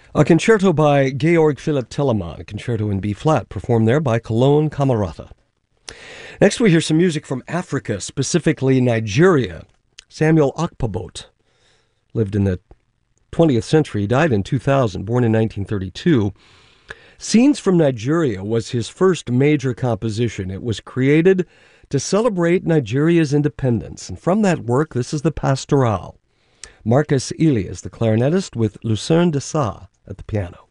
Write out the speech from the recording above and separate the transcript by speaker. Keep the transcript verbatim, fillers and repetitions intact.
Speaker 1: A concerto by Georg Philipp Telemann, a concerto in B flat, performed there by Cologne Camerata. Next we hear some music from Africa, specifically Nigeria. Samuel Okpobhot lived in the twentieth century. He died in two thousand, born in nineteen thirty-two. Scenes from Nigeria was his first major composition. It was created to celebrate Nigeria's independence. And from that work, this is the Pastoral. Marcus Ely is the clarinetist with Lucerne de Sa at the piano.